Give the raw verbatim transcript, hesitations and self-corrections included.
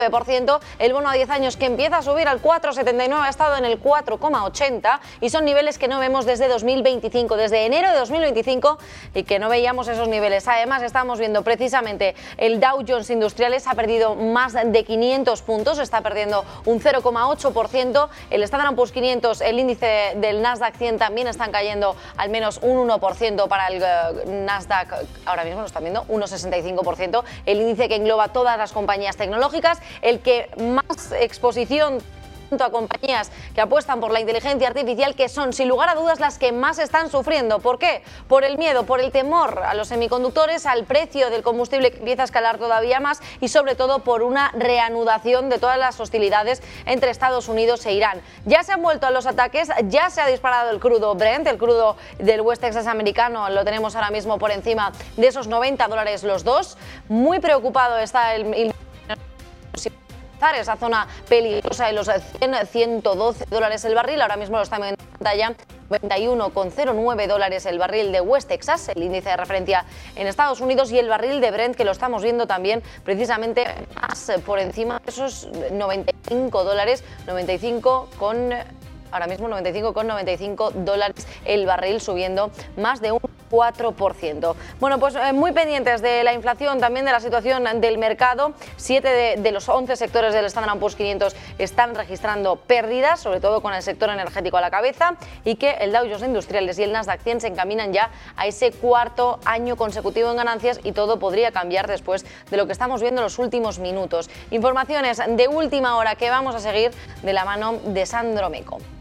por ciento, el bono a diez años que empieza a subir al cuatro coma setenta y nueve, ha estado en el cuatro coma ochenta y son niveles que no vemos desde dos mil veinticinco, desde enero de dos mil veinticinco, y que no veíamos esos niveles. Además, estamos viendo precisamente el Dow Jones Industriales ha perdido más de quinientos puntos, está perdiendo un cero coma ocho por ciento, el Standard and Poor's quinientos, el índice del Nasdaq cien también están cayendo al menos un uno por ciento para el uh, Nasdaq, ahora mismo lo están viendo, uno coma sesenta y cinco por ciento, el índice que engloba todas las compañías tecnológicas, el que más exposición a compañías que apuestan por la inteligencia artificial, que son sin lugar a dudas las que más están sufriendo. ¿Por qué? Por el miedo, por el temor a los semiconductores, al precio del combustible que empieza a escalar todavía más y sobre todo por una reanudación de todas las hostilidades entre Estados Unidos e Irán. Ya se han vuelto a los ataques, ya se ha disparado el crudo Brent, el crudo del West Texas americano, lo tenemos ahora mismo por encima de esos noventa dólares los dos. Muy preocupado está el... el esa zona peligrosa de los cien a ciento doce dólares el barril, ahora mismo lo estamos viendo en pantalla, noventa y uno coma cero nueve dólares el barril de West Texas, el índice de referencia en Estados Unidos, y el barril de Brent, que lo estamos viendo también precisamente más por encima de esos noventa y cinco dólares, noventa y cinco con... ahora mismo noventa y cinco coma noventa y cinco dólares el barril, subiendo más de un cuatro por ciento. Bueno, pues eh, muy pendientes de la inflación, también de la situación del mercado. Siete de, de los once sectores del Standard and Poor's quinientos están registrando pérdidas, sobre todo con el sector energético a la cabeza, y que el Dow Jones Industriales y el Nasdaq cien se encaminan ya a ese cuarto año consecutivo en ganancias, y todo podría cambiar después de lo que estamos viendo en los últimos minutos. Informaciones de última hora que vamos a seguir de la mano de Sandro Meco.